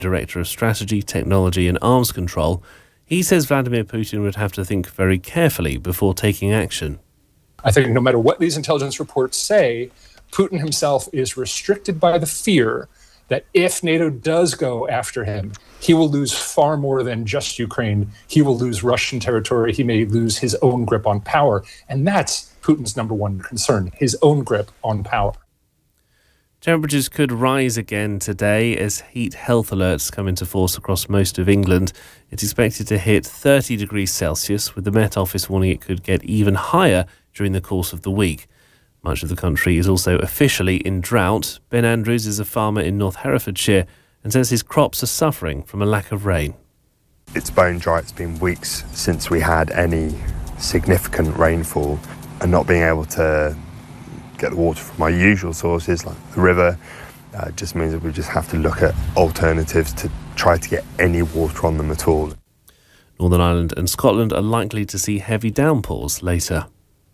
Director of Strategy, Technology and Arms Control. He says Vladimir Putin would have to think very carefully before taking action. I think no matter what these intelligence reports say, Putin himself is restricted by the fear that if NATO does go after him, he will lose far more than just Ukraine. He will lose Russian territory. He may lose his own grip on power. And that's Putin's number one concern, his own grip on power. Temperatures could rise again today as heat health alerts come into force across most of England. It's expected to hit 30 degrees Celsius, with the Met Office warning it could get even higher during the course of the week. Much of the country is also officially in drought. Ben Andrews is a farmer in North Herefordshire and says his crops are suffering from a lack of rain. It's bone dry. It's been weeks since we had any significant rainfall, and not being able to get the water from our usual sources like the river just means that we just have to look at alternatives to try to get any water on them at all. Northern Ireland and Scotland are likely to see heavy downpours later.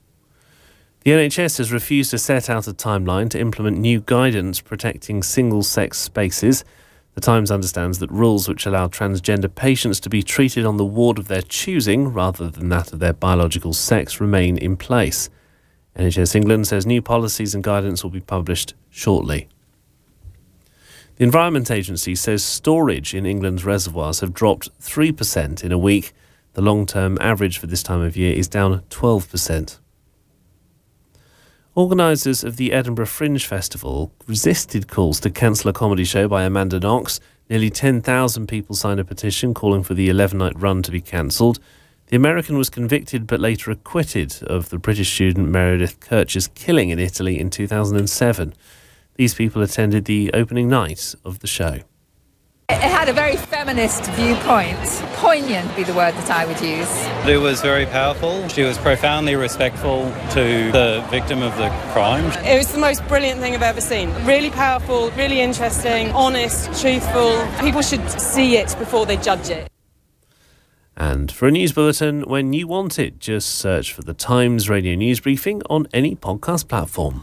The NHS has refused to set out a timeline to implement new guidance protecting single-sex spaces. The Times understands that rules which allow transgender patients to be treated on the ward of their choosing rather than that of their biological sex remain in place. NHS England says new policies and guidance will be published shortly. The Environment Agency says storage in England's reservoirs have dropped 3% in a week. The long-term average for this time of year is down 12%. Organisers of the Edinburgh Fringe Festival resisted calls to cancel a comedy show by Amanda Knox. Nearly 10,000 people signed a petition calling for the 11-night run to be cancelled. The American was convicted but later acquitted of the British student Meredith Kercher's killing in Italy in 2007. These people attended the opening night of the show. It had a very feminist viewpoint. Poignant would be the word that I would use. It was very powerful. She was profoundly respectful to the victim of the crime. It was the most brilliant thing I've ever seen. Really powerful, really interesting, honest, truthful. People should see it before they judge it. And for a news bulletin when you want it, just search for the Times Radio News Briefing on any podcast platform.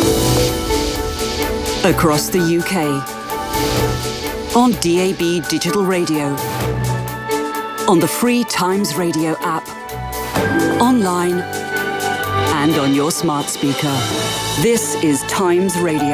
Across the UK. On DAB Digital Radio, on the free Times Radio app, online and on your smart speaker. This is Times Radio.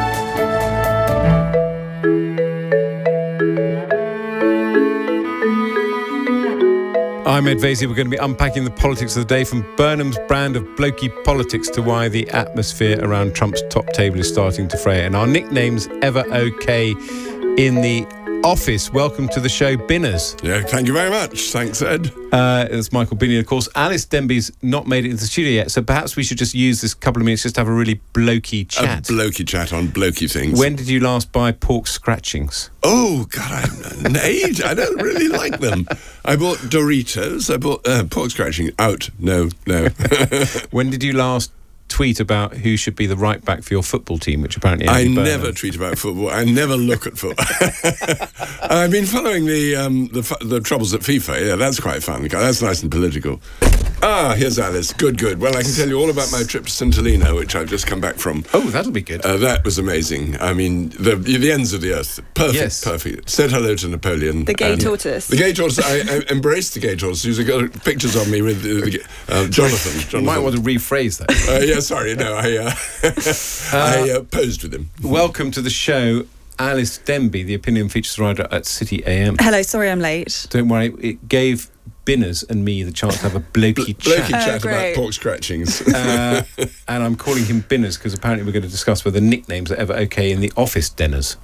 I'm Ed Vasey. We're going to be unpacking the politics of the day, from Burnham's brand of blokey politics to why the atmosphere around Trump's top table is starting to fray. And our nicknames ever okay in the office. Welcome to the show, Binners. Yeah, thank you very much. Thanks, Ed. It's Michael Binney, of course. Alice Denby's not made it into the studio yet, so perhaps we should just use this couple of minutes just to have a really blokey chat. A blokey chat on blokey things. When did you last buy pork scratchings? Oh, God, I'm an age. I don't really like them. I bought Doritos. I bought pork scratching. Out. No. When did you last tweet about who should be the right back for your football team, which apparently Andy Burnham. Never tweet about football. I never look at football. I've been following the troubles at FIFA. Yeah, that's quite fun. That's nice and political. Here's Alice. Good. Well, I can tell you all about my trip to Santolino, which I've just come back from. Oh, that'll be good. That was amazing. I mean, the ends of the earth. Perfect, yes. Perfect. Said hello to Napoleon. The gay tortoise. The gay tortoise. I embraced the gay tortoise. He's got pictures of me with Jonathan. You might want to rephrase that. Yeah, sorry. No, I posed with him. Welcome to the show, Alice Denby, the opinion features writer at City AM. Hello, sorry I'm late. Don't worry, it gave Binners and me the chance to have a blokey chat. Blokey chat about pork scratchings. And I'm calling him Binners because apparently we're going to discuss whether nicknames are ever okay in the office dinners.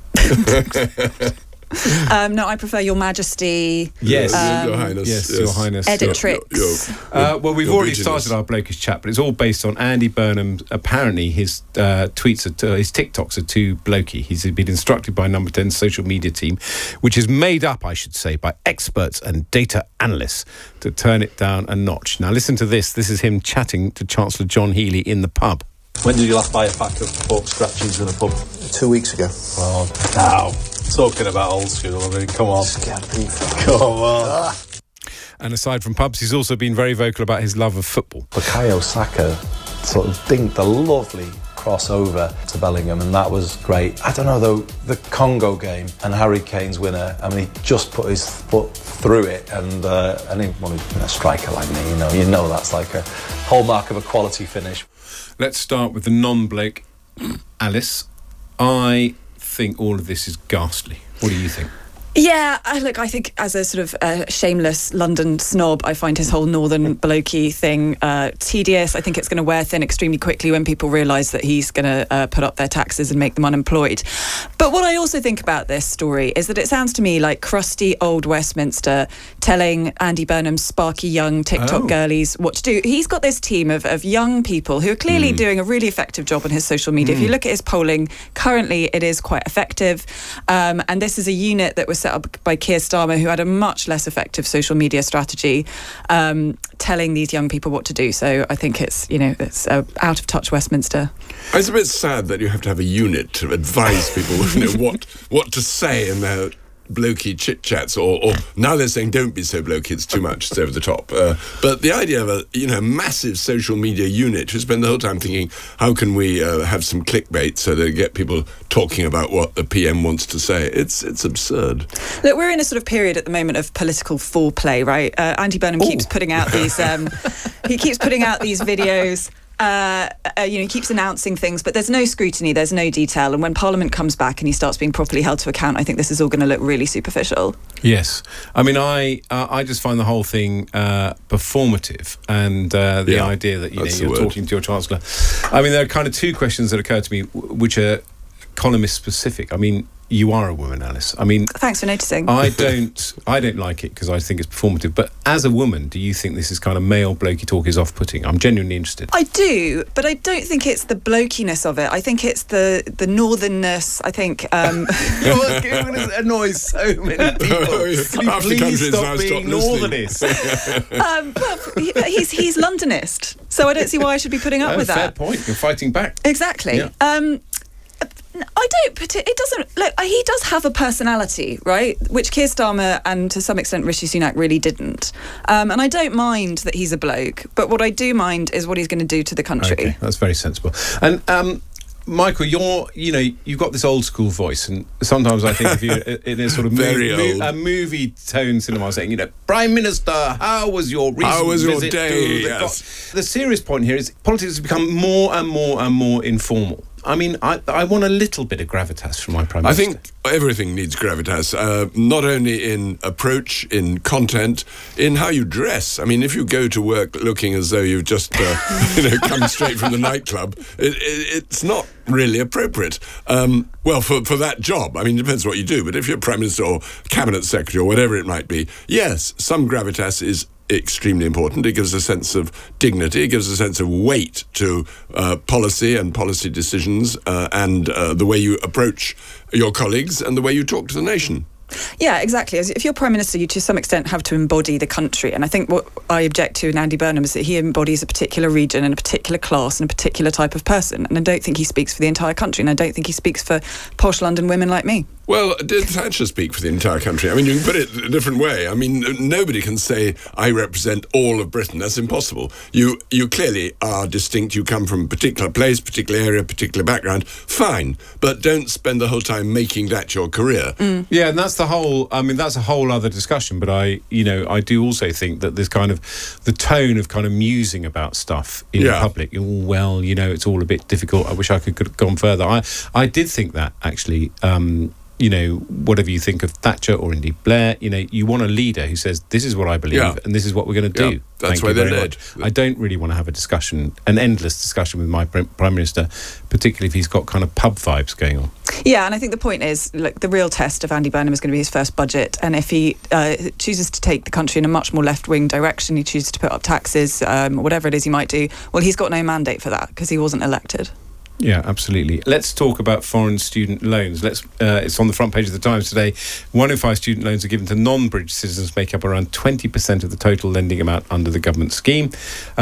No, I prefer Your Majesty. Yes, Your Highness. Yes, Your Highness. Edit tricks. Well, we've already started our blokish chat, but it's all based on Andy Burnham. Apparently, his tweets, his TikToks are too blokey. He's been instructed by Number 10's social media team, which is made up, I should say, by experts and data analysts, to turn it down a notch. Now, listen to this. This is him chatting to Chancellor John Healey in the pub. When did you last buy a pack of pork scratchings in a pub? 2 weeks ago. Oh, now. Talking about old school, I mean, come on. Come on. And aside from pubs, he's also been very vocal about his love of football. Bukayo Saka sort of dinked a lovely cross over to Bellingham, and that was great. I don't know, though, the Congo game and Harry Kane's winner, I mean, he just put his foot through it, and anyone who's been a striker like me, you know that's like a hallmark of a quality finish. Let's start with the non-bloke. Alice, I think all of this is ghastly. What do you think? Yeah, I think as a sort of shameless London snob, I find his whole northern blokey thing tedious. I think it's going to wear thin extremely quickly when people realise that he's going to put up their taxes and make them unemployed. But what I also think about this story is that it sounds to me like crusty old Westminster telling Andy Burnham's sparky young TikTok girlies what to do. He's got this team of young people who are clearly doing a really effective job on his social media. If you look at his polling, currently it is quite effective. And this is a unit that was set up by Keir Starmer, who had a much less effective social media strategy, telling these young people what to do. So I think it's out of touch Westminster. It's a bit sad that you have to have a unit to advise people what to say in their blokey chit-chats, or now they're saying don't be so blokey, it's too much, it's over the top. But the idea of a massive social media unit who spend the whole time thinking, how can we have some clickbait so they get people talking about what the PM wants to say? It's absurd. Look, we're in a sort of period at the moment of political foreplay, right? Andy Burnham keeps putting out these he keeps putting out these videos. He keeps announcing things, but there's no scrutiny, there's no detail. And when Parliament comes back and he starts being properly held to account, I think this is all going to look really superficial. Yes. I mean, I just find the whole thing performative, and the idea that you're talking to your Chancellor. I mean, there are kind of two questions that occur to me, which are columnist specific. I mean, you are a woman, Alice. I mean, thanks for noticing. I don't like it because I think it's performative. But as a woman, do you think this is kind of male blokey talk is off-putting? I'm genuinely interested. I do, but I don't think it's the blokiness of it. I think it's the northernness. I think you're going to annoy so many people. Please stop being northernist. Well, he's Londonist, so I don't see why I should be putting up with that. Fair point. You're fighting back. Exactly. Yeah. I don't put it. It doesn't look. He does have a personality, right? Which Keir Starmer and to some extent Rishi Sunak really didn't. And I don't mind that he's a bloke, but what I do mind is what he's going to do to the country. Okay, that's very sensible. And Michael, you've got this old school voice, and sometimes I think if you're in a sort of a movie tone cinema saying, Prime Minister, how was your recent day? Yes. The serious point here is politics has become more and more and more informal. I mean, I want a little bit of gravitas from my Prime Minister. I think everything needs gravitas, not only in approach, in content, in how you dress. I mean, if you go to work looking as though you've just come straight from the nightclub, it's not really appropriate. Well, for that job, I mean, it depends what you do, but if you're Prime Minister or Cabinet Secretary or whatever it might be, yes, some gravitas is extremely important. It gives a sense of dignity, it gives a sense of weight to policy and policy decisions and the way you approach your colleagues and the way you talk to the nation. Yeah, exactly. If you're Prime Minister, you to some extent have to embody the country. And I think what I object to in Andy Burnham is that he embodies a particular region and a particular class and a particular type of person. And I don't think he speaks for the entire country. And I don't think he speaks for posh London women like me. Well, did Thatcher speak for the entire country? I mean, you can put it a different way. I mean, nobody can say, I represent all of Britain. That's impossible. You clearly are distinct. You come from a particular place, particular area, particular background. Fine. But don't spend the whole time making that your career. Mm. Yeah, and that's that's a whole other discussion. But I do also think that there's kind of the tone of kind of musing about stuff in public. Well, it's all a bit difficult. I wish I could have gone further. I did think that, actually. Whatever you think of Thatcher or indeed Blair, you want a leader who says, this is what I believe and this is what we're going to do. Yeah, that's why they're led. I don't really want to have an endless discussion with my Prime Minister, particularly if he's got kind of pub vibes going on. Yeah, and I think the point is, look, the real test of Andy Burnham is going to be his first budget, and if he chooses to take the country in a much more left-wing direction, he chooses to put up taxes, whatever it is he might do, well, he's got no mandate for that because he wasn't elected. Yeah, absolutely. Let's talk about foreign student loans. It's on the front page of the Times today. 1 in 5 student loans are given to non-British citizens, make up around 20% of the total lending amount under the government scheme.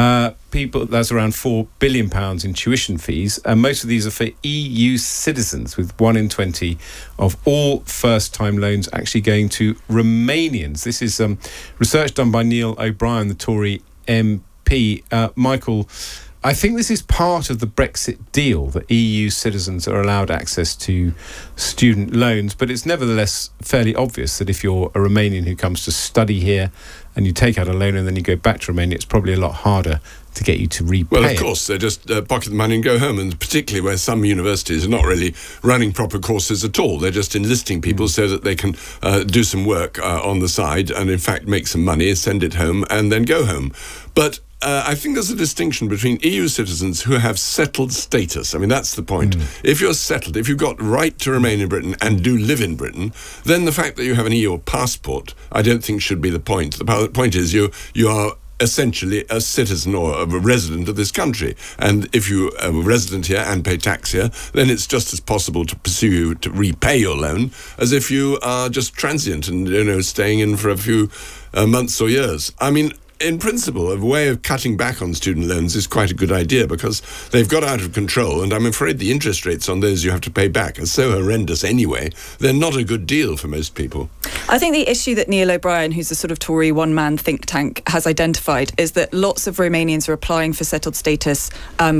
That's around £4 billion in tuition fees, and most of these are for EU citizens, with 1 in 20 of all first-time loans actually going to Romanians. This is research done by Neil O'Brien, the Tory MP. Michael, I think this is part of the Brexit deal, that EU citizens are allowed access to student loans, but it's nevertheless fairly obvious that if you're a Romanian who comes to study here and you take out a loan and then you go back to Romania, it's probably a lot harder to get you to repay it. Well, of course, they just pocket the money and go home, and particularly where some universities are not really running proper courses at all. They're just enlisting people so that they can do some work on the side and, in fact, make some money, send it home, and then go home. But I think there's a distinction between EU citizens who have settled status. I mean, that's the point. If you're settled, if you've got right to remain in Britain and do live in Britain, then the fact that you have an EU passport, I don't think should be the point. The point is you are essentially a citizen or a resident of this country. And if you are a resident here and pay tax here, then it's just as possible to pursue you to repay your loan as if you are just transient and, staying in for a few months or years. I mean, in principle, a way of cutting back on student loans is quite a good idea because they've got out of control, and I'm afraid the interest rates on those you have to pay back are so horrendous anyway, they're not a good deal for most people. I think the issue that Neil O'Brien, who's a sort of Tory one-man think tank, has identified is that lots of Romanians are applying for settled status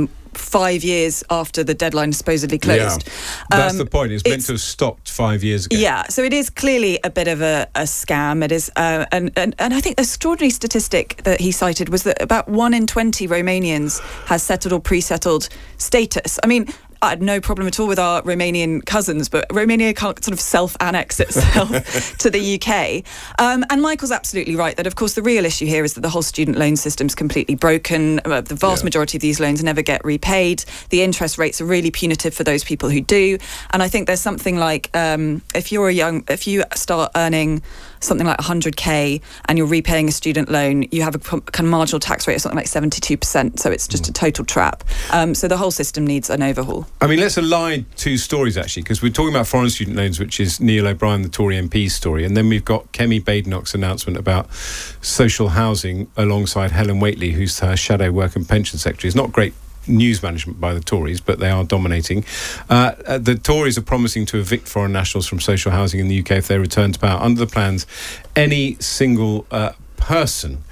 5 years after the deadline supposedly closed. Yeah. That's the point. It's meant to have stopped 5 years ago. Yeah, so it is clearly a bit of a scam. It is, and I think the extraordinary statistic that he cited was that about 1 in 20 Romanians has settled or pre-settled status. I mean, I had no problem at all with our Romanian cousins, but Romania can't sort of self-annex itself to the UK. And Michael's absolutely right that, of course, the real issue here is that the whole student loan system's completely broken. The vast majority of these loans never get repaid. The interest rates are really punitive for those people who do. And I think there's something like, if you start earning something like 100k and you're repaying a student loan, you have a kind of marginal tax rate of something like 72%. So it's just a total trap. So the whole system needs an overhaul. I mean, let's align two stories, actually, because we're talking about foreign student loans, which is Neil O'Brien, the Tory MP's story, and then we've got Kemi Badenoch's announcement about social housing alongside Helen Whately, who's her shadow work and pension secretary. It's not great news management by the Tories, but they are dominating. The Tories are promising to evict foreign nationals from social housing in the UK if they return to power. Under the plans, any single person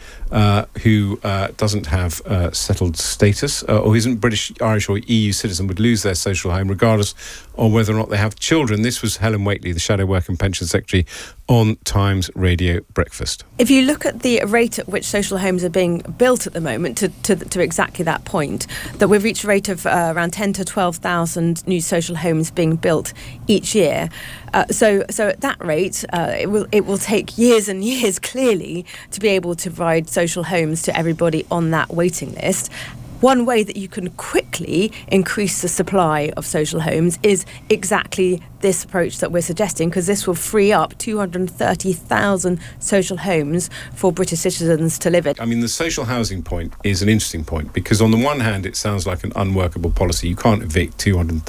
who doesn't have settled status or isn't British, Irish or EU citizen would lose their social home regardless of whether or not they have children. This was Helen Whately, the Shadow Work and Pension Secretary, on Times Radio Breakfast. If you look at the rate at which social homes are being built at the moment, to exactly that point, that we've reached a rate of around 10 to 12,000 new social homes being built each year. So at that rate, it will take years and years, clearly, to be able to provide social homes to everybody on that waiting list. One way that you can quickly increase the supply of social homes is exactly this approach that we're suggesting, because this will free up 230,000 social homes for British citizens to live in. I mean, the social housing point is an interesting point, because on the one hand, it sounds like an unworkable policy. You can't evict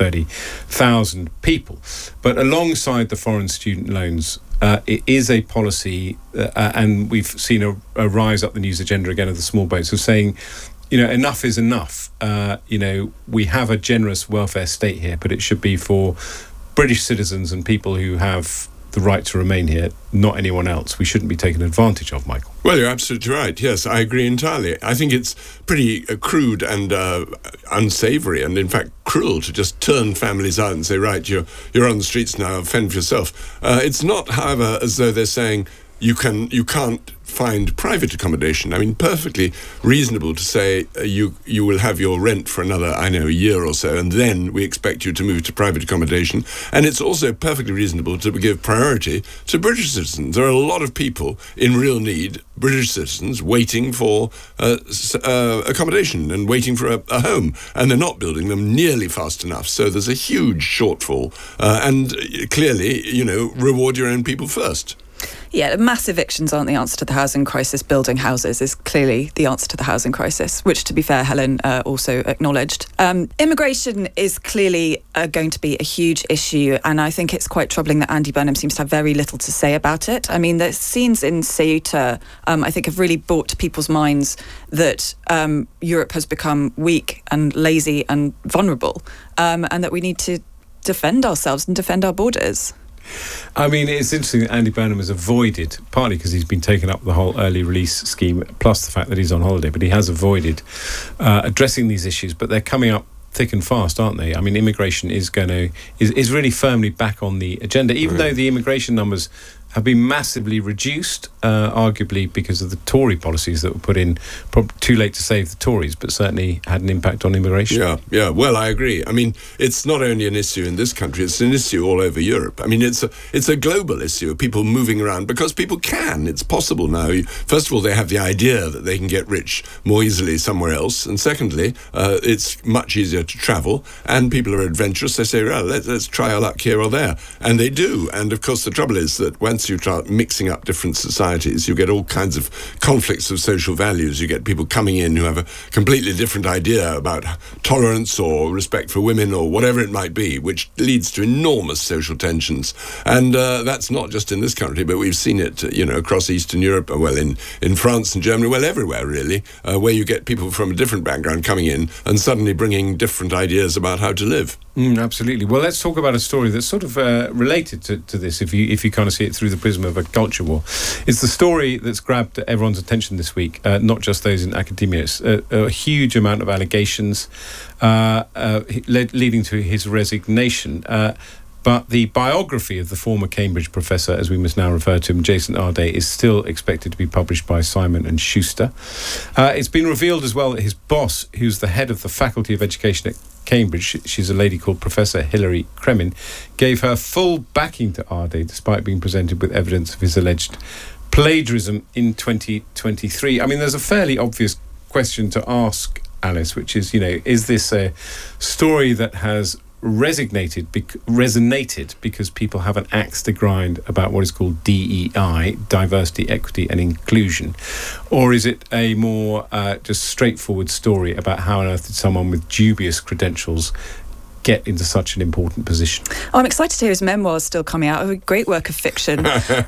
230,000 people. But alongside the foreign student loans, it is a policy, and we've seen a rise up the news agenda again of the small boats, of saying, enough is enough. We have a generous welfare state here, but it should be for British citizens and people who have the right to remain here, not anyone else. We shouldn't be taken advantage of, Michael. Well, you're absolutely right. Yes, I agree entirely. I think it's pretty crude and unsavoury and, in fact, cruel to just turn families out and say, right, you're on the streets now, fend for yourself. It's not, however, as though they're saying you can't find private accommodation. I mean, perfectly reasonable to say you will have your rent for another, a year or so, and then we expect you to move to private accommodation. And it's also perfectly reasonable to give priority to British citizens. There are a lot of people in real need, British citizens, waiting for accommodation and waiting for a home, and they're not building them nearly fast enough. So there's a huge shortfall. And clearly, reward your own people first. Yeah, mass evictions aren't the answer to the housing crisis. Building houses is clearly the answer to the housing crisis, which, to be fair, Helen also acknowledged. Immigration is clearly going to be a huge issue, and I think it's quite troubling that Andy Burnham seems to have very little to say about it. I mean, the scenes in Ceuta, I think, have really brought to people's minds that Europe has become weak and lazy and vulnerable, and that we need to defend ourselves and defend our borders. I mean, it's interesting that Andy Burnham has avoided, partly because he's been taken up with the whole early release scheme, plus the fact that he's on holiday, but he has avoided addressing these issues, but they're coming up thick and fast, aren't they? I mean, immigration is really firmly back on the agenda, even though the immigration numbers have been massively reduced, arguably because of the Tory policies that were put in. Too late to save the Tories, but certainly had an impact on immigration. Yeah. Well, I agree. I mean, it's not only an issue in this country; it's an issue all over Europe. I mean, it's a global issue of people moving around because people can. It's possible now. First of all, they have the idea that they can get rich more easily somewhere else, and secondly, it's much easier to travel. And people are adventurous. They say, "Well, let's try our luck here or there," and they do. And of course, the trouble is that once you start mixing up different societies, you get all kinds of conflicts of social values. You get people coming in who have a completely different idea about tolerance or respect for women or whatever it might be, which leads to enormous social tensions. And that's not just in this country, but we've seen it, across Eastern Europe, well, in France and Germany, well, everywhere really, where you get people from a different background coming in and suddenly bringing different ideas about how to live. Absolutely. Well, let's talk about a story that's sort of related to this, if you kind of see it through the prism of a culture war. It's the story that's grabbed everyone's attention this week, not just those in academia. It's a huge amount of allegations leading to his resignation. But the biography of the former Cambridge professor, as we must now refer to him, Jason Arday, is still expected to be published by Simon & Schuster. It's been revealed as well that his boss, who's the head of the Faculty of Education at Cambridge, she's a lady called Professor Hilary Kremin, gave her full backing to Arday despite being presented with evidence of his alleged plagiarism in 2023. I mean, there's a fairly obvious question to ask, Alice, which is, is this a story that has resonated because people have an axe to grind about what is called DEI, diversity, equity and inclusion, or is it a more just straightforward story about how on earth did someone with dubious credentials get into such an important position? I'm excited to hear his memoir's still coming out. A great work of fiction.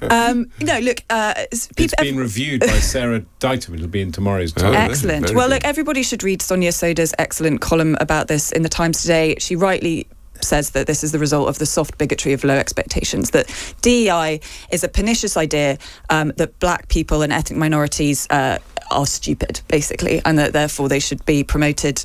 It's been reviewed by Sarah Ditum. It'll be in tomorrow's Times. Excellent. Well, look, everybody should read Sonia Soda's excellent column about this in the Times today. She rightly says that this is the result of the soft bigotry of low expectations, that DEI is a pernicious idea, that black people and ethnic minorities are stupid, basically, and that therefore they should be promoted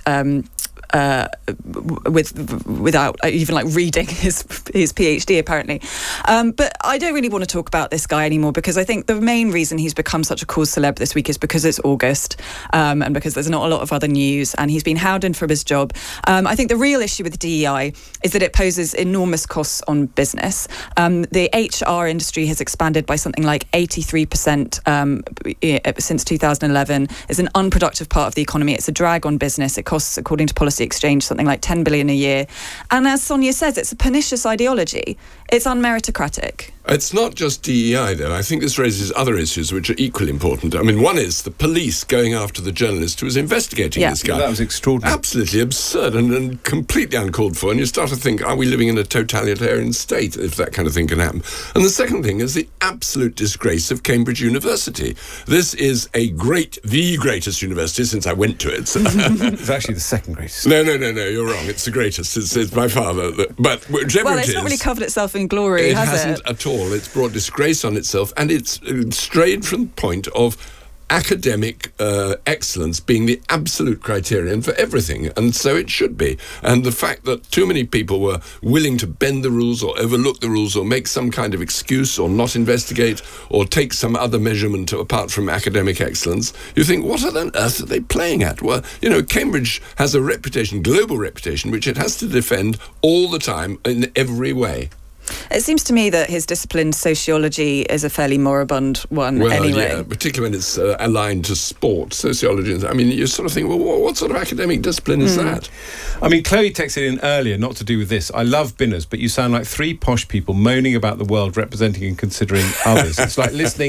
without even reading his PhD, apparently. But I don't really want to talk about this guy anymore, because I think the main reason he's become such a cause celeb this week is because it's August, and because there's not a lot of other news, and he's been hounded from his job. I think the real issue with DEI is that it poses enormous costs on business. The HR industry has expanded by something like 83% since 2011. It's an unproductive part of the economy. It's a drag on business. It costs, according to Policy Exchange, something like 10 billion a year. And as Sonia says, it's a pernicious ideology. It's unmeritocratic. It's not just DEI, then. I think this raises other issues which are equally important. I mean, one is the police going after the journalist who was investigating this guy. That was extraordinary. Absolutely absurd and completely uncalled for. And you start to think, are we living in a totalitarian state if that kind of thing can happen? And the second thing is the absolute disgrace of Cambridge University. This is the greatest university since I went to it. It's actually the second greatest. No, you're wrong. It's the greatest. It's by far but whichever it's not really covered itself in glory, it has it? It hasn't at all. It's brought disgrace on itself, and it's strayed from the point of academic excellence being the absolute criterion for everything, and so it should be. And the fact that too many people were willing to bend the rules or overlook the rules or make some kind of excuse or not investigate or take some other measurement apart from academic excellence, you think, what on earth are they playing at? Well, Cambridge has a reputation, global reputation, which it has to defend all the time in every way. It seems to me that his discipline, sociology, is a fairly moribund one anyway. Yeah, particularly when it's aligned to sport, sociology. I mean, you sort of think, well, what sort of academic discipline is that? I mean, Chloe texted in earlier, not to do with this. I love Binners, but you sound like three posh people moaning about the world representing and considering others. It's like listening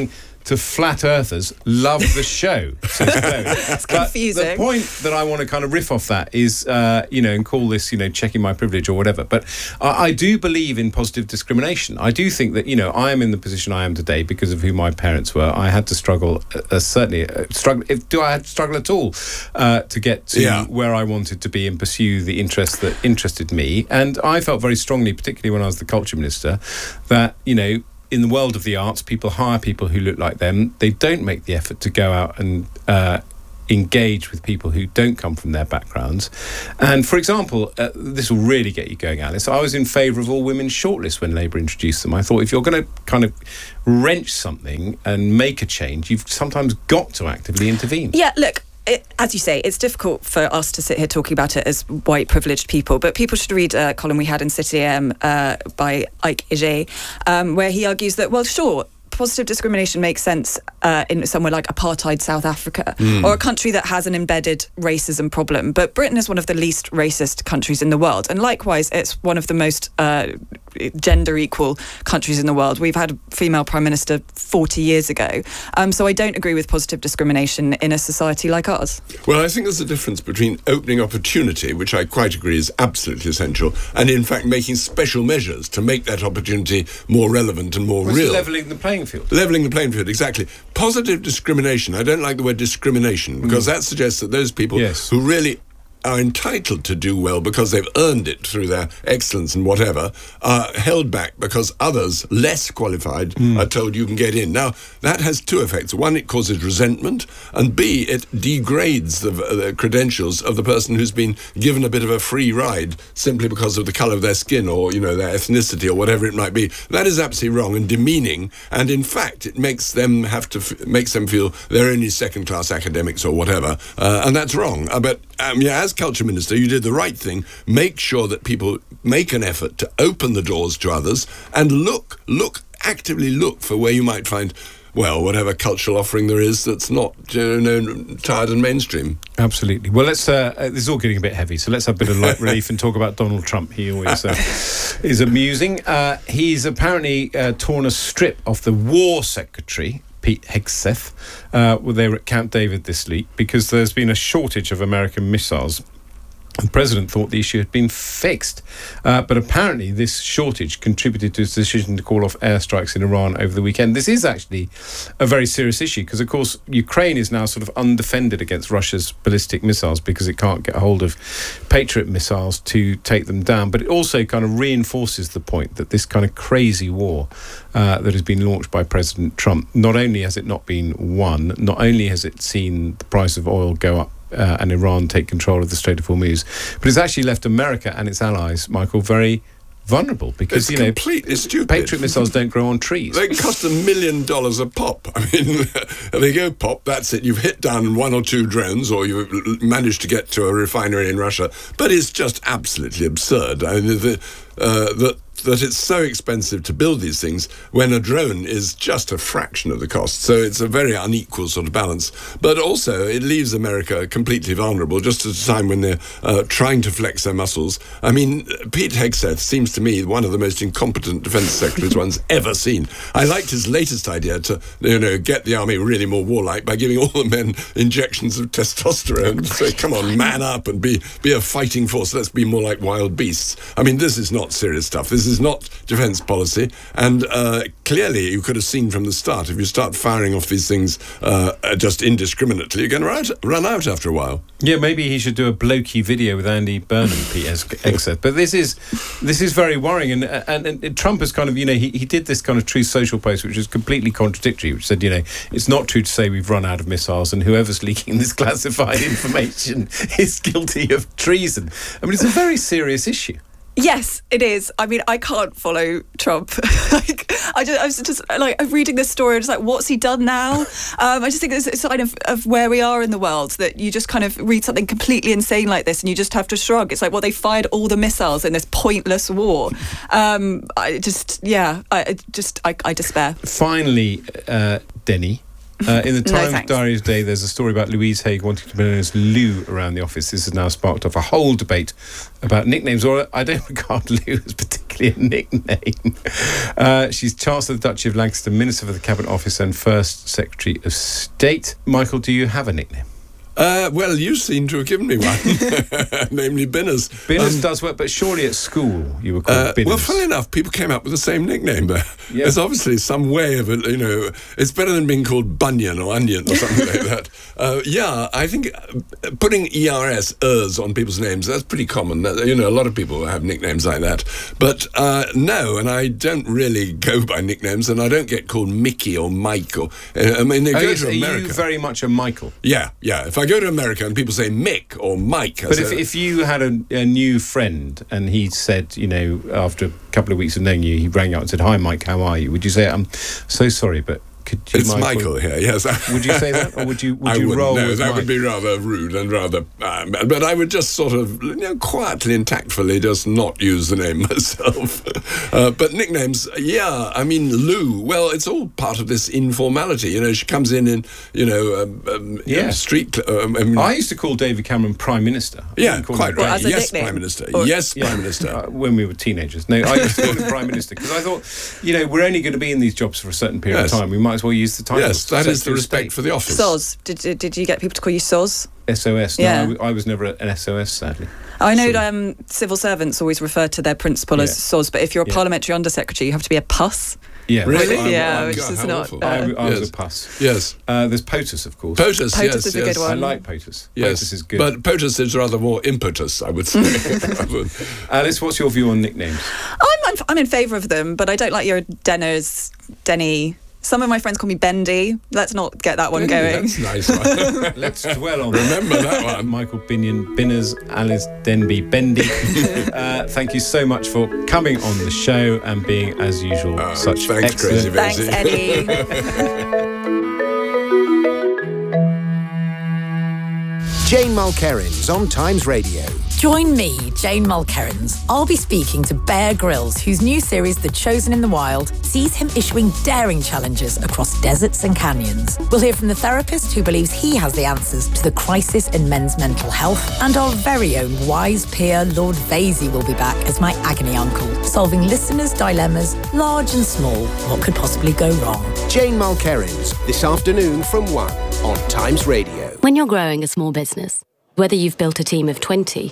to flat earthers love the show. It's confusing. But the point that I want to kind of riff off that is, and call this, checking my privilege or whatever. But I do believe in positive discrimination. I do think that, I am in the position I am today because of who my parents were. I had to struggle, do I have to struggle at all to get to where I wanted to be and pursue the interests that interested me? And I felt very strongly, particularly when I was the culture minister, that, in the world of the arts, people hire people who look like them. They don't make the effort to go out and engage with people who don't come from their backgrounds. And, for example, this will really get you going, Alice. I was in favour of all women's shortlists when Labour introduced them. I thought if you're going to kind of wrench something and make a change, you've sometimes got to actively intervene. Yeah, look, as you say, it's difficult for us to sit here talking about it as white privileged people, but people should read a column we had in City AM by Ike Ije, where he argues that, well, sure, positive discrimination makes sense in somewhere like apartheid South Africa or a country that has an embedded racism problem. But Britain is one of the least racist countries in the world. And likewise, it's one of the most gender equal countries in the world. We've had a female prime minister 40 years ago. So I don't agree with positive discrimination in a society like ours. Well, I think there's a difference between opening opportunity, which I quite agree is absolutely essential, and in fact making special measures to make that opportunity more relevant and more real. Levelling the playing field. Levelling the playing field, exactly. Positive discrimination. I don't like the word discrimination because that suggests that those people who really are entitled to do well because they've earned it through their excellence and whatever, are held back because others, less qualified, are told you can get in. Now, that has two effects. One, it causes resentment, and B, it degrades the credentials of the person who's been given a bit of a free ride simply because of the colour of their skin or, their ethnicity or whatever it might be. That is absolutely wrong and demeaning, and in fact, it makes them makes them feel they're only second-class academics or whatever, and that's wrong. But as Culture Minister, you did the right thing. Make sure that people make an effort to open the doors to others and actively look for where you might find, well, whatever cultural offering there is that's not tired and mainstream. Absolutely. Well, let's. This is all getting a bit heavy, so let's have a bit of light relief and talk about Donald Trump. He always is amusing. He's apparently torn a strip off the War Secretary, Pete Hegseth. They were at Camp David this week because there's been a shortage of American missiles. The president thought the issue had been fixed, but apparently this shortage contributed to his decision to call off airstrikes in Iran over the weekend. This is actually a very serious issue because, of course, Ukraine is now sort of undefended against Russia's ballistic missiles because it can't get a hold of Patriot missiles to take them down. But it also kind of reinforces the point that this kind of crazy war that has been launched by President Trump, not only has it not been won, not only has it seen the price of oil go up and Iran take control of the Strait of Hormuz, but it's actually left America and its allies, Michael, very vulnerable because, it's completely stupid. Patriot missiles don't grow on trees. They cost $1 million a pop. I mean, they go pop, that's it. You've hit down one or two drones or you've managed to get to a refinery in Russia. But it's just absolutely absurd. I mean, that it's so expensive to build these things when a drone is just a fraction of the cost. So it's a very unequal sort of balance. But also, it leaves America completely vulnerable just at a time when they're trying to flex their muscles. I mean, Pete Hegseth seems to me one of the most incompetent defense secretaries one's ever seen. I liked his latest idea to, get the army really more warlike by giving all the men injections of testosterone. So come on, man up and be a fighting force. Let's be more like wild beasts. I mean, this is not serious stuff. This is not defence policy, and clearly you could have seen from the start, if you start firing off these things just indiscriminately, you're going to run out after a while. Yeah, maybe he should do a blokey video with Andy Burnham, Pete Hegseth. But this is very worrying, and Trump has kind of, he did this kind of Truth Social post, which is completely contradictory, which said, it's not true to say we've run out of missiles, and whoever's leaking this classified information is guilty of treason. I mean, it's a very serious issue. Yes, it is. I mean, I can't follow Trump. I was just I'm reading this story and just like, what's he done now? I just think it's a sign of where we are in the world, that you just kind of read something completely insane like this and you just have to shrug. It's like, well, they fired all the missiles in this pointless war. I despair. Finally, Denny, In the Times thanks. Diary today, there's a story about Louise Haig wanting to be known as Lou around the office. This has now sparked off a whole debate about nicknames, or I don't regard Lou as particularly a nickname. She's Chancellor of the Duchy of Lancaster, Minister for the Cabinet Office and First Secretary of State. Michael, do you have a nickname? Well, you seem to have given me one, namely Binners. Binners does work, but surely at school you were called Binners. Well, funnily enough, people came up with the same nickname there. Yeah. There's obviously some way of it, it's better than being called Bunyan or Onion or something like that. I think putting ERS on people's names, that's pretty common. A lot of people have nicknames like that. But no, and I don't really go by nicknames, and I don't get called Mickey or Mike or... they go to America. Are you very much a Michael? Yeah. If I go to America and people say Mick or Mike... But if you had a new friend and he said, after a couple of weeks of knowing you, he rang out and said, "Hi, Mike, how are you?" Would you say, "I'm so sorry, but could you..." It's Michael here, yes. Would you say that? Or would you I wouldn't, roll no, with that Mike? would be rather rude and rather... but I would just sort of, quietly and tactfully just not use the name myself. But nicknames, Lou, well, it's all part of this informality. she comes in street... I used to call David Cameron Prime Minister. Quite right. As a yes, nickname? Prime Minister. Or- Yes, Prime Minister. When we were teenagers. No, I used to call him Prime Minister because I thought, we're only going to be in these jobs for a certain period of time. We might as well use the title. Yes, that is the respect for the office. Soz. Did you get people to call you Soz? SOS. No, Yeah. I was never an SOS, sadly. I know civil servants always refer to their principal as Soz, but if you're a parliamentary undersecretary, you have to be a PUS. Yeah, Really? Which is not... I was a PUS. Yes. There's POTUS, of course. POTUS, POTUS is a good one. I like POTUS. Yes. POTUS is good. But POTUS is rather more impetus, I would say. Alice, what's your view on nicknames? I'm in favour of them, but I don't like your Denners, Denny. Some of my friends call me Bendy. Let's not get that one going. That's a nice one. Let's dwell on Remember that one. Michael Binion, Binners, Alice Denby, Bendy. Thank you so much for coming on the show and being, as usual, such thanks, excellent... Crazy Thanks, Eddie. Jane Mulkerrins on Times Radio. Join me, Jane Mulkerrins. I'll be speaking to Bear Grylls, whose new series, The Chosen in the Wild, sees him issuing daring challenges across deserts and canyons. We'll hear from the therapist who believes he has the answers to the crisis in men's mental health, and our very own wise peer, Lord Vasey, will be back as my agony uncle, solving listeners' dilemmas, large and small. What could possibly go wrong? Jane Mulkerrins, this afternoon from 1 on Times Radio. When you're growing a small business, whether you've built a team of 20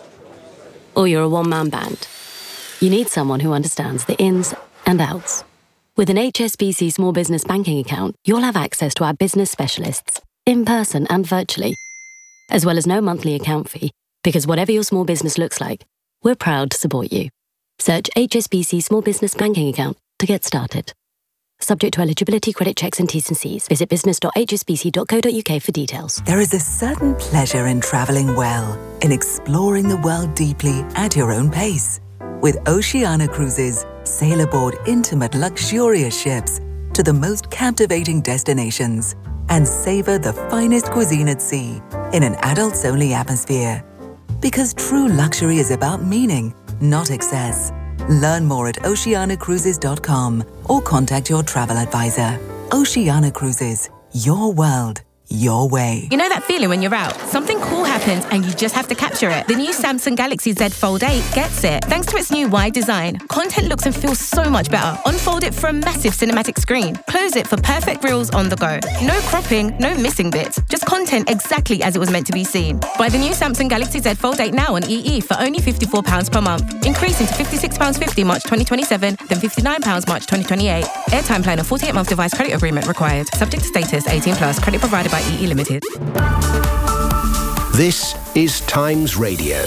or you're a one-man band, you need someone who understands the ins and outs. With an HSBC Small Business Banking account, you'll have access to our business specialists, in person and virtually, as well as no monthly account fee, because whatever your small business looks like, we're proud to support you. Search HSBC Small Business Banking account to get started. Subject to eligibility, credit checks and T's and C's. Visit business.hsbc.co.uk for details. There is a certain pleasure in travelling well, in exploring the world deeply at your own pace. With Oceania Cruises, sail aboard intimate, luxurious ships to the most captivating destinations and savour the finest cuisine at sea in an adults-only atmosphere. Because true luxury is about meaning, not excess. Learn more at oceanacruises.com or contact your travel advisor. Oceania Cruises, your world, your way. You know that feeling when you're out? Something cool happens and you just have to capture it. The new Samsung Galaxy Z Fold 8 gets it. Thanks to its new wide design, content looks and feels so much better. Unfold it for a massive cinematic screen. Close it for perfect reels on the go. No cropping, no missing bits. Just content exactly as it was meant to be seen. Buy the new Samsung Galaxy Z Fold 8 now on EE for only £54 per month. Increasing to £56.50 March 2027, then £59 March 2028. Airtime plan and 48-month device credit agreement required. Subject to status, 18+, credit provided by EE Limited. This is Times Radio.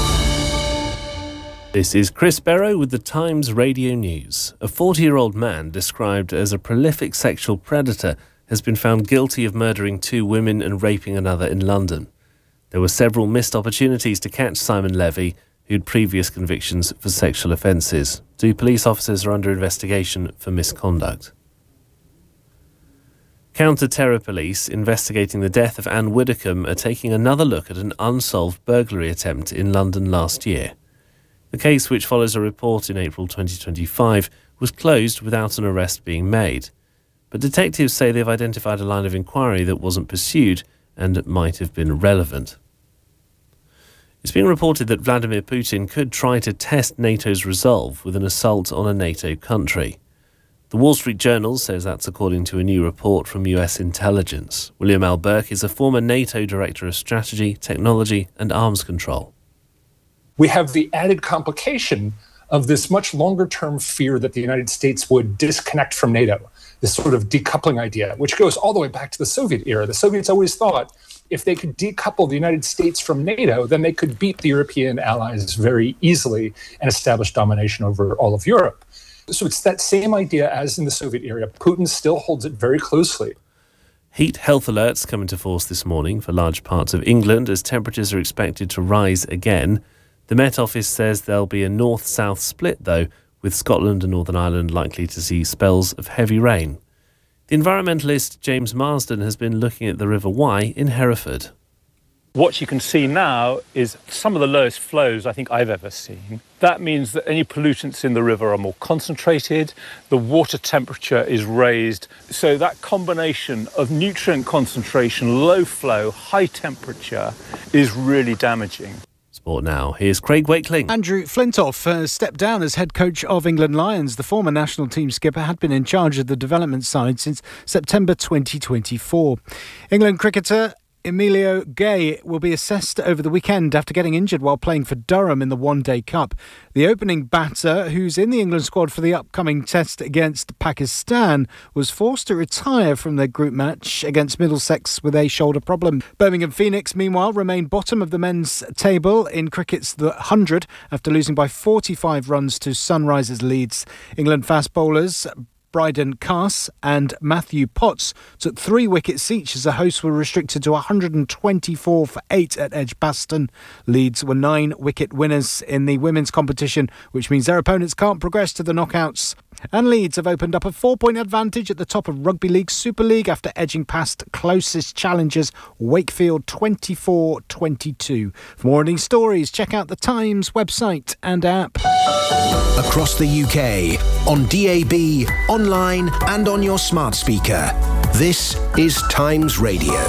This is Chris Barrow with the Times Radio News. A 40-year-old man described as a prolific sexual predator has been found guilty of murdering 2 women and raping another in London. There were several missed opportunities to catch Simon Levy, who had previous convictions for sexual offences. 2 police officers are under investigation for misconduct. Counter-terror police investigating the death of Anne Widdecombe are taking another look at an unsolved burglary attempt in London last year. The case, which follows a report in April 2025, was closed without an arrest being made. but detectives say they've identified a line of inquiry that wasn't pursued and might have been relevant. It's been reported that Vladimir Putin could try to test NATO's resolve with an assault on a NATO country. The Wall Street Journal says that's according to a new report from US intelligence. William L. Burke is a former NATO Director of Strategy, Technology and Arms Control. We have the added complication of this much longer-term fear that the United States would disconnect from NATO, this sort of decoupling idea, which goes all the way back to the Soviet era. The Soviets always thought if they could decouple the United States from NATO, then they could beat the European allies very easily and establish domination over all of Europe. So it's that same idea as in the Soviet era. Putin still holds it very closely. Heat health alerts come into force this morning for large parts of England as temperatures are expected to rise again. The Met Office says there'll be a north-south split, though, with Scotland and Northern Ireland likely to see spells of heavy rain. The environmentalist James Marsden has been looking at the River Wye in Hereford. What you can see now is some of the lowest flows I think I've ever seen. That means that any pollutants in the river are more concentrated, the water temperature is raised. So that combination of nutrient concentration, low flow, high temperature is really damaging. Sport now. Here's Craig Wakeling. Andrew Flintoff has stepped down as head coach of England Lions. The former national team skipper had been in charge of the development side since September 2024. England cricketer Emilio Gay will be assessed over the weekend after getting injured while playing for Durham in the One Day Cup. The opening batter, who's in the England squad for the upcoming test against Pakistan, was forced to retire from their group match against Middlesex with a shoulder problem. Birmingham Phoenix, meanwhile, remain bottom of the men's table in cricket's The 100 after losing by 45 runs to Sunrisers Leeds. England fast bowlers Bryden Cass and Matthew Potts took 3 wickets each as the hosts were restricted to 124 for 8 at Edgbaston. Leeds were 9-wicket winners in the women's competition, which means their opponents can't progress to the knockouts. And Leeds have opened up a 4-point advantage at the top of Rugby League Super League after edging past closest challengers Wakefield 24-22. For more on these stories, check out the Times website and app. Across the UK, on DAB, online and on your smart speaker. This is Times Radio.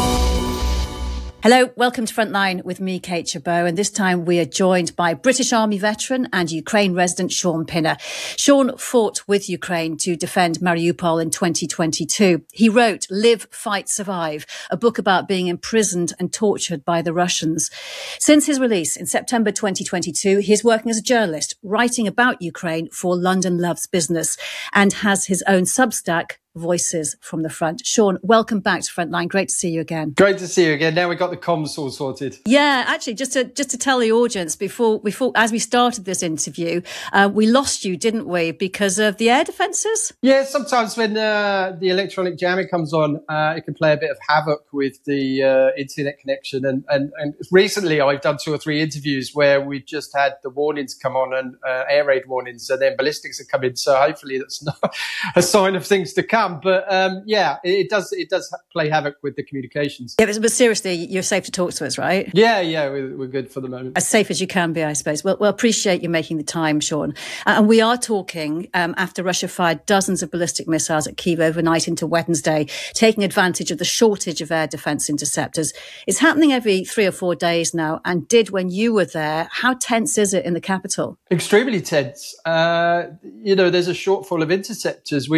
Hello, welcome to Frontline with me, Kate Chabot, and this time we are joined by British Army veteran and Ukraine resident Sean Pinner. Sean fought with Ukraine to defend Mariupol in 2022. He wrote Live, Fight, Survive, a book about being imprisoned and tortured by the Russians. Since his release in September 2022, he's working as a journalist, writing about Ukraine for London Loves Business, and has his own Substack, Voices from the Front. Sean, welcome back to Frontline. Great to see you again. Great to see you again. Now we've got the comms all sorted. Yeah, actually, just to tell the audience before as we started this interview, we lost you, didn't we, because of the air defences? Yeah, sometimes when the electronic jamming comes on, it can play a bit of havoc with the internet connection. And recently, I've done 2 or 3 interviews where we just had the warnings come on and air raid warnings, and then ballistics have come in. So hopefully, that's not a sign of things to come. But it does play havoc with the communications. Yeah, but seriously, you're safe to talk to us, right? Yeah, we're good for the moment. As safe as you can be, I suppose. Well, appreciate you making the time, Sean. And we are talking after Russia fired dozens of ballistic missiles at Kyiv overnight into Wednesday, taking advantage of the shortage of air defence interceptors. It's happening every 3 or 4 days now, and did when you were there. How tense is it in the capital? Extremely tense. There's a shortfall of interceptors.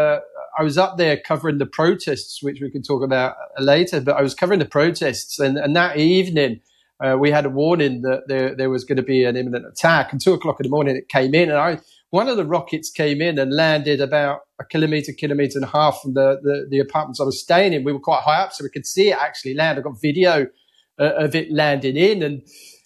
I was up there covering the protests, which we can talk about later, but I was covering the protests. And that evening, we had a warning that there was going to be an imminent attack. And 2 o'clock in the morning, it came in. And one of the rockets came in and landed about a kilometre and a half from the apartments I was staying in. We were quite high up, so we could see it actually land. I got video of it landing in. And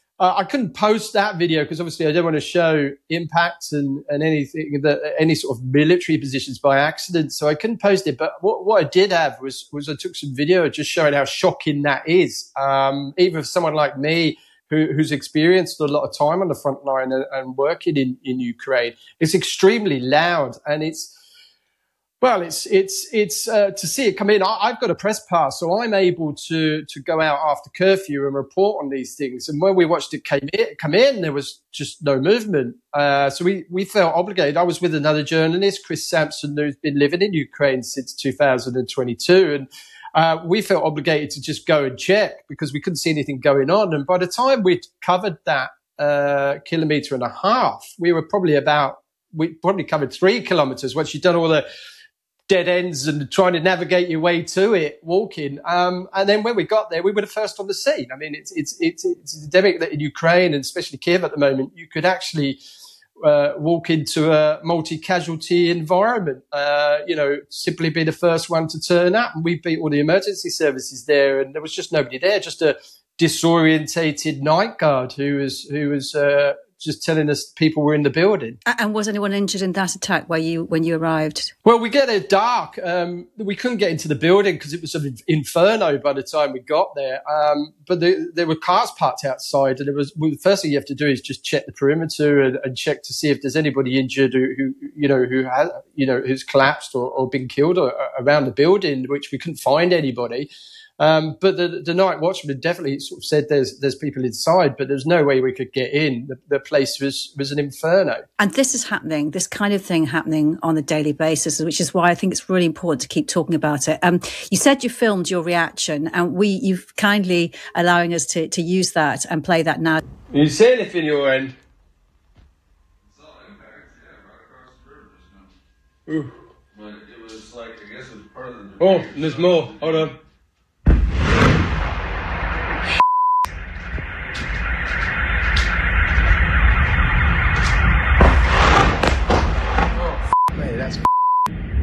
I couldn't post that video because obviously I don't want to show impacts and anything any sort of military positions by accident. So I couldn't post it. But what I did have was I took some video just showing how shocking that is. Even for someone like me who's experienced a lot of time on the front line and working in Ukraine, it's extremely loud, and Well, it's to see it come in. I've got a press pass, so I'm able to go out after curfew and report on these things. And when we watched it come in, there was just no movement. So we felt obligated. I was with another journalist, Chris Sampson, who's been living in Ukraine since 2022, and we felt obligated to just go and check because we couldn't see anything going on. And by the time we'd covered that 1.5 kilometers, we probably covered 3 kilometers once you'd done all the dead ends and trying to navigate your way to it, walking. And then when we got there, we were the first on the scene. I mean, it's endemic that in Ukraine and especially Kiev at the moment, you could actually walk into a multi-casualty environment, simply be the first one to turn up. And we beat all the emergency services there, and there was just nobody there, just a disorientated night guard who was just telling us people were in the building. And was anyone injured in that attack when you arrived? Well, we get there dark. We couldn't get into the building because it was an inferno by the time we got there. But there were cars parked outside, and the first thing you have to do is just check the perimeter and check to see if there's anybody injured who's collapsed or been killed around the building, which we couldn't find anybody. But the night watchman definitely sort of said there's people inside, but there's no way we could get in. The place was an inferno. And this is happening, this kind of thing happening on a daily basis, which is why I think it's really important to keep talking about it. You said you filmed your reaction, and you've kindly allowing us to use that and play that now. You see anything your end? Ooh. But it was like, I guess it was part of the... Oh, and there's more. Hold on.